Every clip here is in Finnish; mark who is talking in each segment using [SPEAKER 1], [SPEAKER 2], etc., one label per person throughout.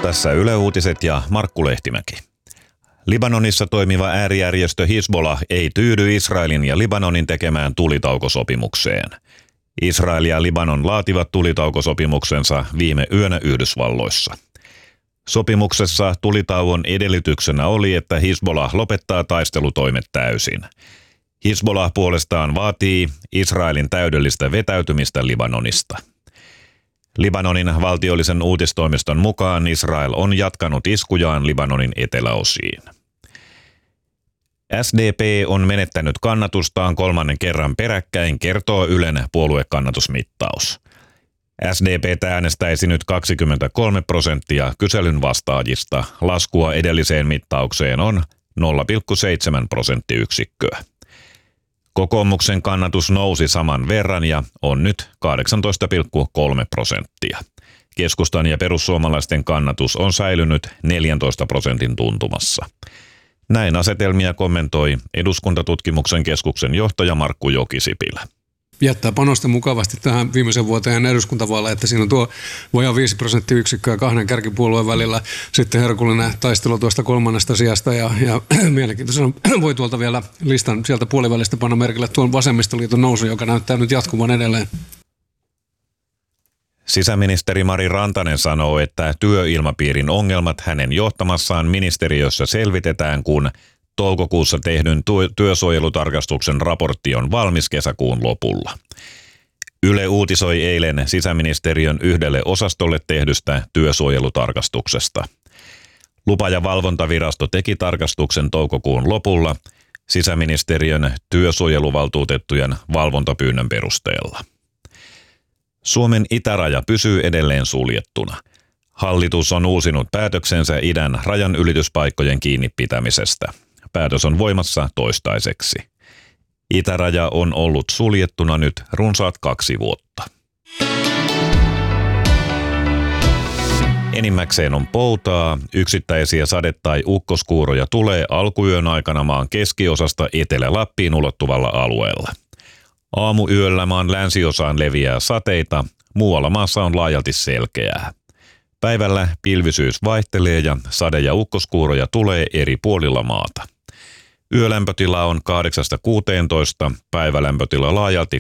[SPEAKER 1] Tässä Yle Uutiset ja Markku Lehtimäki. Libanonissa toimiva äärijärjestö Hizbollah ei tyydy Israelin ja Libanonin tekemään tulitaukosopimukseen. Israel ja Libanon laativat tulitaukosopimuksensa viime yönä Yhdysvalloissa. Sopimuksessa tulitauon edellytyksenä oli, että Hizbollah lopettaa taistelutoimet täysin. Hizbollah puolestaan vaatii Israelin täydellistä vetäytymistä Libanonista. Libanonin valtiollisen uutistoimiston mukaan Israel on jatkanut iskujaan Libanonin eteläosiin. SDP on menettänyt kannatustaan kolmannen kerran peräkkäin, kertoo Ylen puoluekannatusmittaus. SDP äänestäisi nyt 23% kyselyn vastaajista. Laskua edelliseen mittaukseen on 0,7 prosenttiyksikköä. Kokoomuksen kannatus nousi saman verran ja on nyt 18,3%. Keskustan ja perussuomalaisten kannatus on säilynyt 14% tuntumassa. Näin asetelmia kommentoi Eduskuntatutkimuksen keskuksen johtaja Markku Jokisipilä.
[SPEAKER 2] Jättää panosta mukavasti tähän viimeisen vuoteen eduskuntavaaleja, että siinä on tuo vajaa 5 prosenttiyksikköä kahden kärkipuolueen välillä. Sitten herkullinen taistelu tuosta kolmannesta sijasta ja mielenkiintoisena voi tuolta vielä listan sieltä puolivälistä panna merkille tuon vasemmistoliiton nousu, joka näyttää nyt jatkuvan edelleen.
[SPEAKER 1] Sisäministeri Mari Rantanen sanoo, että työilmapiirin ongelmat hänen johtamassaan ministeriössä selvitetään, kun toukokuussa tehdyn työsuojelutarkastuksen raportti on valmis kesäkuun lopulla. Yle uutisoi eilen sisäministeriön yhdelle osastolle tehdystä työsuojelutarkastuksesta. Lupa- ja valvontavirasto teki tarkastuksen toukokuun lopulla sisäministeriön työsuojeluvaltuutettujen valvontapyynnön perusteella. Suomen itäraja pysyy edelleen suljettuna. Hallitus on uusinut päätöksensä idän rajan ylityspaikkojen kiinni pitämisestä. Päätös on voimassa toistaiseksi. Itäraja on ollut suljettuna nyt runsaat 2 vuotta. Enimmäkseen on poutaa, yksittäisiä sade- tai ukkoskuuroja tulee alkuyön aikana maan keskiosasta Etelä-Lappiin ulottuvalla alueella. Aamuyöllä maan länsiosaan leviää sateita, muualla maassa on laajalti selkeää. Päivällä pilvisyys vaihtelee ja sade- ja ukkoskuuroja tulee eri puolilla maata. Yölämpötila on 8–16, päivälämpötila laajalti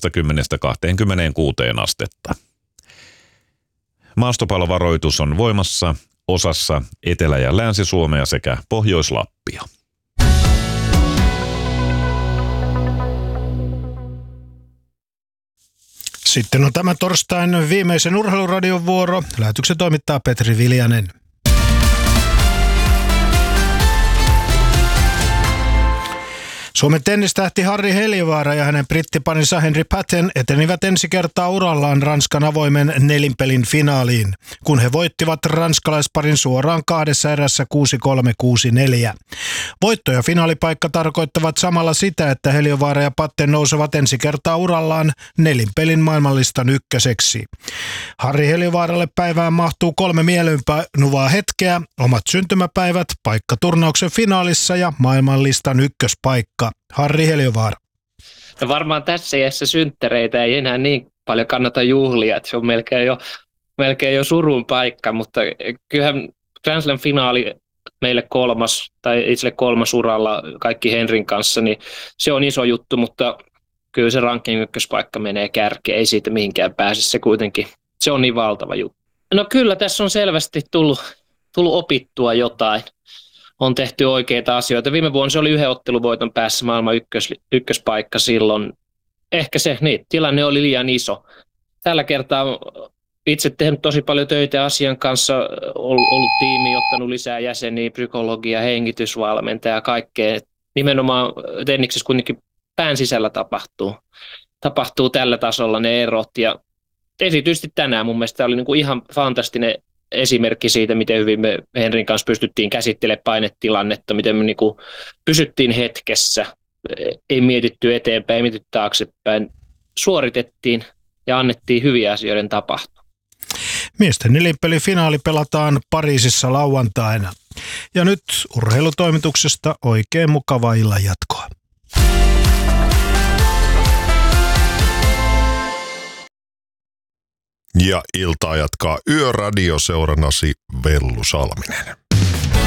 [SPEAKER 1] 20–26 astetta. Maastopalovaroitus on voimassa osassa Etelä- ja Länsi-Suomea sekä Pohjois-Lappia.
[SPEAKER 3] Sitten on tämä torstain viimeisen urheiluradion vuoro. Lähetyksen toimittaa Petri Viljanen. Suomen tennistähti Harri Heliövaara ja hänen brittiparinsa Henry Patten etenivät ensi kertaa urallaan Ranskan avoimen nelinpelin finaaliin, kun he voittivat ranskalaisparin suoraan 2 erässä 6-3, 6-4. Voitto ja finaalipaikka tarkoittavat samalla sitä, että Heliövaara ja Patten nousevat ensi kertaa urallaan nelinpelin maailmanlistan ykköseksi. Harri Heliövaaralle päivään mahtuu 3 mieleenpainuvaa hetkeä, omat syntymäpäivät, paikka turnauksen finaalissa ja maailmanlistan ykköspaikka. Harri Heliövaara.
[SPEAKER 4] No varmaan tässä iässä synttäreitä ei enää niin paljon kannata juhlia, että se on melkein jo surun paikka, mutta kyllähän Grand Slam finaali meille 3. tai itselle 3. uralla kaikki Henrin kanssa, niin se on iso juttu, mutta kyllä se ranking ykköspaikka menee kärkeen, ei siitä mihinkään pääse, se on niin valtava juttu. No kyllä tässä on selvästi tullut opittua jotain. On tehty oikeita asioita. Viime vuonna se oli 1 otteluvoiton päässä maailman ykköspaikka silloin. Ehkä tilanne oli liian iso. Tällä kertaa itse tehnyt tosi paljon töitä asian kanssa, ollut tiimi, ottanut lisää jäseniä, psykologia, hengitysvalmentaja ja kaikkea. Nimenomaan tenniksessä kuitenkin pään sisällä tapahtuu tällä tasolla ne erot. Ja erityisesti tänään mun mielestä oli niinku ihan fantastinen esimerkki siitä, miten hyvin me Henrin kanssa pystyttiin käsittelemään painetilannetta, miten me niinku pysyttiin hetkessä, ei mietitty eteenpäin, ei mietitty taaksepäin, suoritettiin ja annettiin hyviä asioiden tapahtua.
[SPEAKER 3] Miesten nelinpelin finaali pelataan Pariisissa lauantaina. Ja nyt urheilutoimituksesta oikein mukavaa illan jatkoa.
[SPEAKER 5] Ja iltaa jatkaa Yöradio, seuranasi Vellu Salminen.